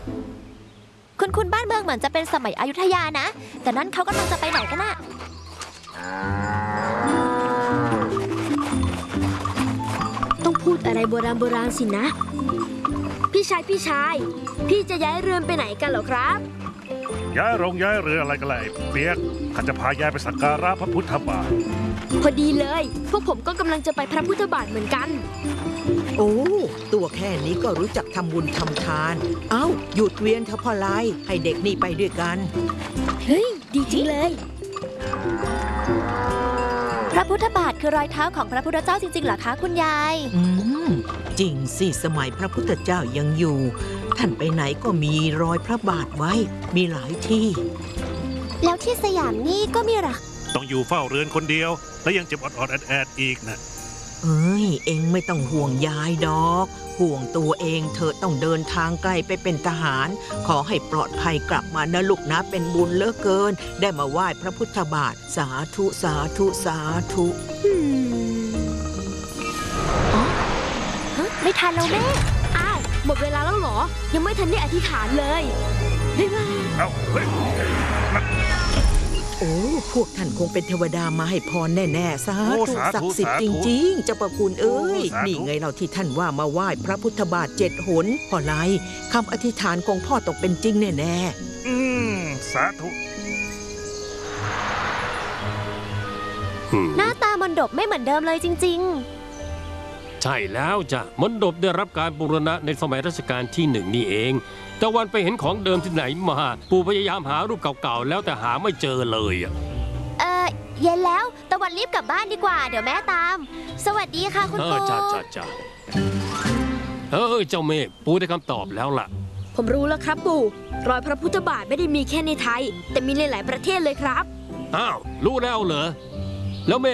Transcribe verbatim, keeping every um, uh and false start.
คุณคุณบ้านเมืองเหมือนจะเป็นสมัยอยุธยานะแต่นั่นเขากำลังจะไปไหนกันน่ะต้องพูดอะไรโบราณโบราณสินะพี่ชายพี่ชายพี่จะย้ายเรือนไปไหนกันเหรอครับย้ายโรงย้ายเรืออะไรกันเลยเปียกข้าจะพายายไปสักการะพระพุทธบาทพอดีเลยพวกผมก็กำลังจะไปพระพุทธบาทเหมือนกันโอ้ตัวแค่นี้ก็รู้จักทำบุญทำทานเอ้าหยุดเวียนเถอะพ่อไลให้เด็กนี่ไปด้วยกันเฮ้ยดีจริงเลยพระพุทธบาทคือรอยเท้าของพระพุทธเจ้าจริงๆเหรอคะคุณยายอืมจริงสิสมัยพระพุทธเจ้ายังอยู่ท่านไปไหนก็มีรอยพระบาทไว้มีหลายที่แล้วที่สยามนี่ก็มีหรอต้องอยู่เฝ้าเรือนคนเดียวและยังเจ็บอดๆแอดๆอีกนะเอ้ยเองไม่ต้องห่วงยายดอกห่วงตัวเองเธอต้องเดินทางไกลไปเป็นทหารขอให้ปลอดภัยกลับมานะลูกนะเป็นบุญเหลือเกินได้มาไหว้พระพุทธบาทสาธุสาธุสาธุอ๋อฮะไม่ทันแล้วแม่อ้าวหมดเวลาแล้วเหรอยังไม่ทันได้อธิษฐานเลยบ๊ายบายเอ้าเฮ้ยโอ้พวกท่านคงเป็นเทวดามาให้พรแน่ๆสาธุศักดิ์สิทธิ์จริงๆเจ้าประคุณเอ้ยนี่ไงเราที่ท่านว่ามาไหว้พระพุทธบาทเจ็ดหนพ่อไลคำอธิษฐานของพ่อตกเป็นจริงแน่ๆอืมสาธุหน้าตามนดบไม่เหมือนเดิมเลยจริงๆใช่แล้วจ้ะมนดบได้รับการบูรณะในสมัยรัชกาลที่หนึ่งนี่เองแต่วันไปเห็นของเดิมที่ไหนมาปู่พยายามหารูปเก่าๆแล้วแต่หาไม่เจอเลยอ่ะเออเย็นแล้วตะวันรีบกลับบ้านดีกว่าเดี๋ยวแม่ตามสวัสดีค่ะคุณปู่จ้าจ้าจ้าเออเจ้าเมฆปู่ได้คำตอบแล้วล่ะผมรู้แล้วครับปู่รอยพระพุทธบาทไม่ได้มีแค่ในไทยแต่มีในหลายประเทศเลยครับอ้าวรู้แล้วเหรอแล้วเม